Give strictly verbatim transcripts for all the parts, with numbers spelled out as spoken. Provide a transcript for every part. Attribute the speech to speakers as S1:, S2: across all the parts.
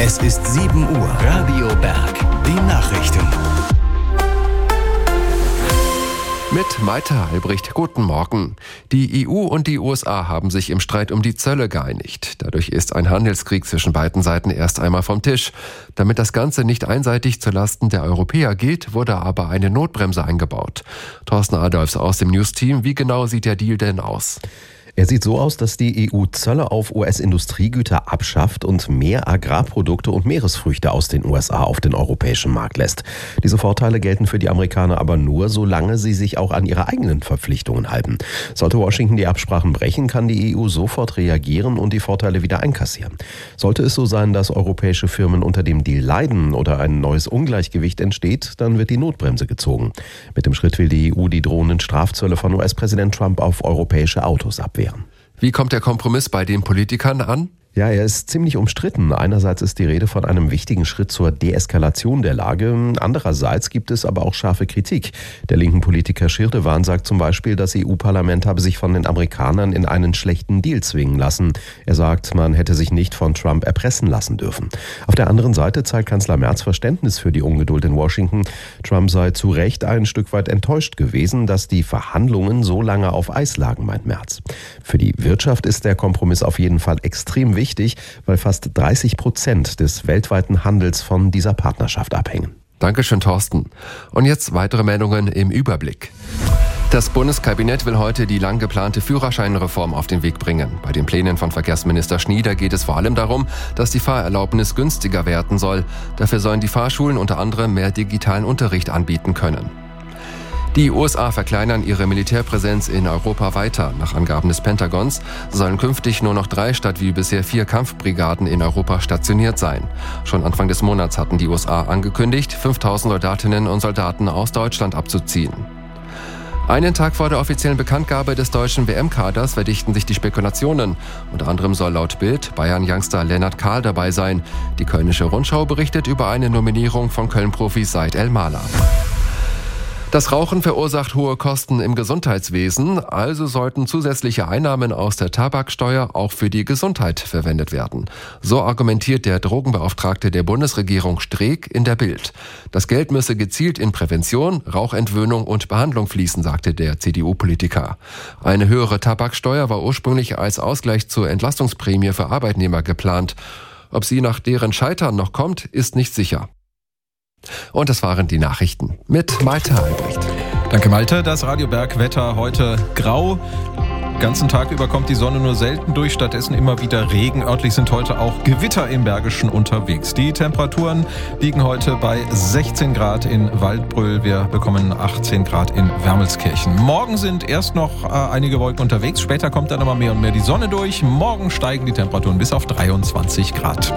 S1: Es ist sieben Uhr. Radio Berg. Die Nachrichten.
S2: Mit Maite Halbricht, guten Morgen. Die E U und die U S A haben sich im Streit um die Zölle geeinigt. Dadurch ist ein Handelskrieg zwischen beiden Seiten erst einmal vom Tisch. Damit das Ganze nicht einseitig zulasten der Europäer geht, wurde aber eine Notbremse eingebaut. Thorsten Adolfs aus dem News-Team, wie genau sieht der Deal denn aus?
S3: Er sieht so aus, dass die E U Zölle auf U S-Industriegüter abschafft und mehr Agrarprodukte und Meeresfrüchte aus den U S A auf den europäischen Markt lässt. Diese Vorteile gelten für die Amerikaner aber nur, solange sie sich auch an ihre eigenen Verpflichtungen halten. Sollte Washington die Absprachen brechen, kann die E U sofort reagieren und die Vorteile wieder einkassieren. Sollte es so sein, dass europäische Firmen unter dem Deal leiden oder ein neues Ungleichgewicht entsteht, dann wird die Notbremse gezogen. Mit dem Schritt will die E U die drohenden Strafzölle von U S-Präsident Trump auf europäische Autos abwehren.
S2: Wie kommt der Kompromiss bei den Politikern an?
S3: Ja, er ist ziemlich umstritten. Einerseits ist die Rede von einem wichtigen Schritt zur Deeskalation der Lage. Andererseits gibt es aber auch scharfe Kritik. Der linken Politiker Schirdewan sagt zum Beispiel, das E U-Parlament habe sich von den Amerikanern in einen schlechten Deal zwingen lassen. Er sagt, man hätte sich nicht von Trump erpressen lassen dürfen. Auf der anderen Seite zeigt Kanzler Merz Verständnis für die Ungeduld in Washington. Trump sei zu Recht ein Stück weit enttäuscht gewesen, dass die Verhandlungen so lange auf Eis lagen, meint Merz. Für die Wirtschaft ist der Kompromiss auf jeden Fall extrem wichtig. Wichtig, weil fast dreißig Prozent des weltweiten Handels von dieser Partnerschaft abhängen.
S2: Dankeschön, Thorsten. Und jetzt weitere Meldungen im Überblick. Das Bundeskabinett will heute die lang geplante Führerscheinreform auf den Weg bringen. Bei den Plänen von Verkehrsminister Schnieder geht es vor allem darum, dass die Fahrerlaubnis günstiger werden soll. Dafür sollen die Fahrschulen unter anderem mehr digitalen Unterricht anbieten können. Die U S A verkleinern ihre Militärpräsenz in Europa weiter. Nach Angaben des Pentagons sollen künftig nur noch drei statt wie bisher vier Kampfbrigaden in Europa stationiert sein. Schon Anfang des Monats hatten die U S A angekündigt, fünftausend Soldatinnen und Soldaten aus Deutschland abzuziehen. Einen Tag vor der offiziellen Bekanntgabe des deutschen W M-Kaders verdichten sich die Spekulationen. Unter anderem soll laut Bild Bayern-Youngster Lennart Kahl dabei sein. Die Kölnische Rundschau berichtet über eine Nominierung von Köln-Profis Said El-Mala. Das Rauchen verursacht hohe Kosten im Gesundheitswesen, also sollten zusätzliche Einnahmen aus der Tabaksteuer auch für die Gesundheit verwendet werden. So argumentiert der Drogenbeauftragte der Bundesregierung Streeck in der Bild. Das Geld müsse gezielt in Prävention, Rauchentwöhnung und Behandlung fließen, sagte der C D U-Politiker. Eine höhere Tabaksteuer war ursprünglich als Ausgleich zur Entlastungsprämie für Arbeitnehmer geplant. Ob sie nach deren Scheitern noch kommt, ist nicht sicher. Und das waren die Nachrichten mit Malte Halbricht.
S4: Danke Malte. Das Radio Berg Wetter heute grau. Den ganzen Tag über kommt die Sonne nur selten durch, stattdessen immer wieder Regen. Örtlich sind heute auch Gewitter im Bergischen unterwegs. Die Temperaturen liegen heute bei sechzehn Grad in Waldbröl. Wir bekommen achtzehn Grad in Wermelskirchen. Morgen sind erst noch äh, einige Wolken unterwegs. Später kommt dann immer mehr und mehr die Sonne durch. Morgen steigen die Temperaturen bis auf dreiundzwanzig Grad.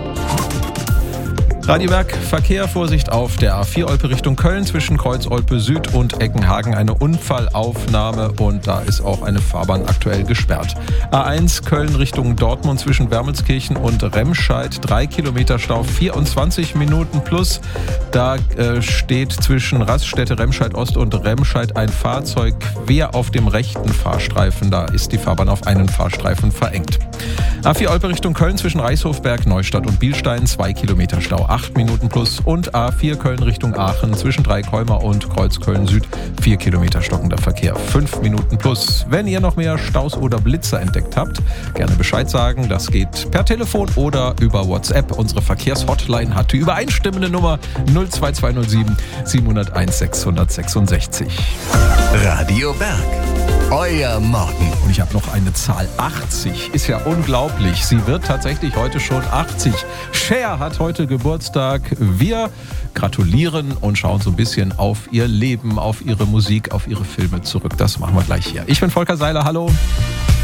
S4: Radio Berg, Verkehr, Vorsicht auf der A vier Olpe Richtung Köln zwischen Kreuz Olpe Süd und Eckenhagen. Eine Unfallaufnahme und da ist auch eine Fahrbahn aktuell gesperrt. A eins Köln Richtung Dortmund zwischen Wermelskirchen und Remscheid. Drei Kilometer Stau, vierundzwanzig Minuten plus. Da äh, steht zwischen Raststätte Remscheid Ost und Remscheid ein Fahrzeug quer auf dem rechten Fahrstreifen. Da ist die Fahrbahn auf einen Fahrstreifen verengt. A vier Olpe Richtung Köln zwischen Reichshofberg, Neustadt und Bielstein. Zwei Kilometer Stau, acht Minuten plus. Und A vier Köln Richtung Aachen zwischen Dreikolmer und Kreuz Köln Süd. vier Kilometer stockender Verkehr, fünf Minuten plus. Wenn ihr noch mehr Staus oder Blitzer entdeckt habt, gerne Bescheid sagen. Das geht per Telefon oder über WhatsApp. Unsere Verkehrshotline hat die übereinstimmende Nummer null zwei zwei null sieben sieben null eins sechs sechs sechs.
S1: Radio Berg. Euer Morgen.
S4: Und ich habe noch eine Zahl, achtzig. Ist ja unglaublich. Sie wird tatsächlich heute schon achtzig. Cher hat heute Geburtstag. Wir gratulieren und schauen so ein bisschen auf ihr Leben, auf ihre Musik, auf ihre Filme zurück. Das machen wir gleich hier. Ich bin Volker Seiler, hallo.